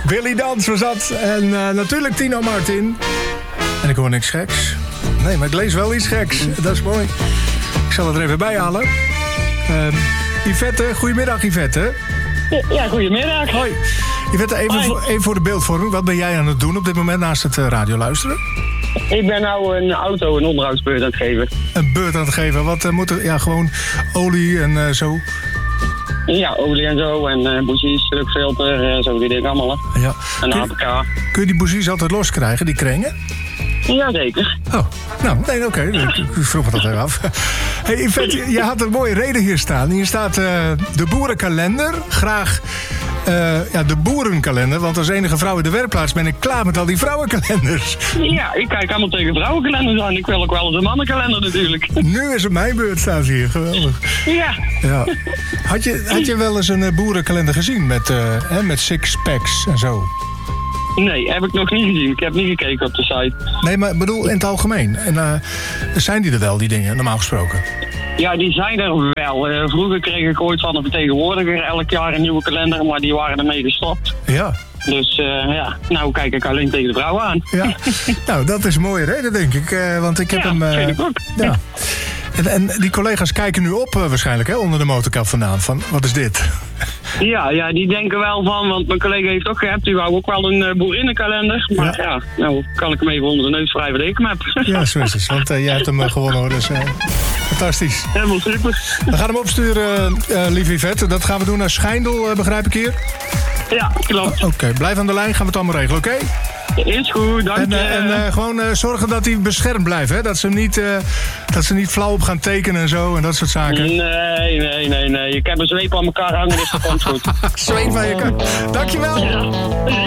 Willy Dans was dat. En natuurlijk Tino Martin. En ik hoor niks geks. Nee, maar ik lees wel iets geks. Dat is mooi. Ik zal het er even bij halen. Yvette, goedemiddag Yvette. Ja, goedemiddag. Hoi. Yvette, even voor de beeldvorming. Wat ben jij aan het doen op dit moment naast het radio luisteren? Ik ben nou een onderhoudsbeurt aan het geven. Een beurt aan het geven? Wat moet er? Ja, gewoon olie en zo? Ja, olie en zo. En bougies, drukfilter, zo die dingen allemaal. Hè. Ja. En APK. Kun je die bougies altijd loskrijgen, die kringen? Jazeker. Oh, nou, nee, oké. Ik vroeg me dat even af. Hey, Yvette, je had een mooie reden hier staan. Hier staat de boerenkalender. Graag de boerenkalender. Want als enige vrouw in de werkplaats ben ik klaar met al die vrouwenkalenders. Ja, ik kijk allemaal tegen vrouwenkalenders aan. Ik wil ook wel eens een mannenkalender natuurlijk. Nu is het mijn beurt, staat hier. Geweldig. Ja. Had je wel eens een boerenkalender gezien met sixpacks en zo? Nee, heb ik nog niet gezien. Ik heb niet gekeken op de site. Nee, maar ik bedoel in het algemeen. En zijn die er wel, die dingen, normaal gesproken? Ja, die zijn er wel. Vroeger kreeg ik ooit van een vertegenwoordiger elk jaar een nieuwe kalender, maar die waren ermee gestopt. Ja. Dus nou kijk ik alleen tegen de vrouwen aan. Ja, nou dat is een mooie reden denk ik. Want ik heb hem... vind ik ook. Ja. En die collega's kijken nu op waarschijnlijk, hè, onder de motorkap vandaan. Van, wat is dit? Ja, die denken wel van, want mijn collega heeft ook gehebt. Die wou ook wel een boerinnenkalender. Maar nou kan ik hem even onder de neus wrijven dat ik hem heb. Ja, zo is het. Want jij hebt hem gewonnen hoor, dus fantastisch. Helemaal super. We gaan hem opsturen, lieve Yvette. Dat gaan we doen naar Schijndel, begrijp ik hier? Ja, klopt. Oké, blijf aan de lijn, gaan we het allemaal regelen, oké? Is goed, dank je. En gewoon zorgen dat hij beschermd blijft, hè? Dat ze niet flauw op gaan tekenen en zo en dat soort zaken. Nee. Ik heb een zweep aan elkaar hangen, dus dat komt goed. Zweep aan je kant. Dankjewel. Ja.